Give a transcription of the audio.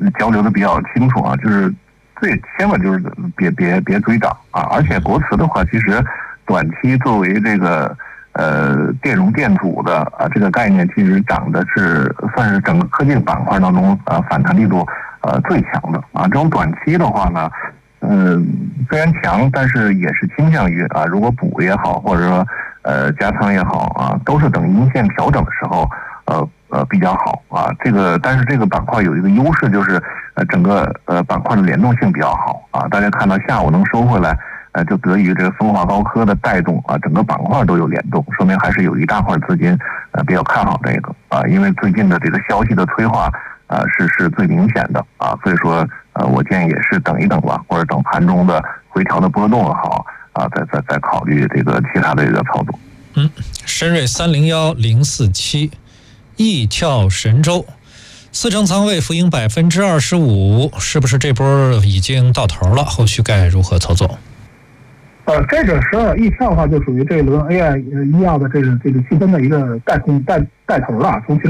交流的比较清楚啊，就是千万就是别追涨啊！而且国瓷的话，其实短期作为这个电容电阻的这个概念，其实涨的算是整个科技板块当中反弹力度最强的啊。这种短期的话呢，虽然强，但是也是倾向于如果补也好，或者说加仓也好啊，都是等阴线调整的时候比较好啊。但是这个板块有一个优势，就是整个板块的联动性比较好啊。大家看到下午能收回来，就得益于这个风华高科的带动啊，整个板块都有联动，说明还是有一大块资金比较看好这个啊。因为最近的这个消息的催化是最明显的啊，所以说我建议也是等一等吧，或者等盘中的回调的波动好啊，再考虑这个其他的一个操作。 深瑞301047，易跳神州，4成仓位，浮盈25%，是不是这波已经到头了？后续该如何操作？ 这个12亿跳的话，就属于这轮 AI 医药的这个细分的一个带头了。从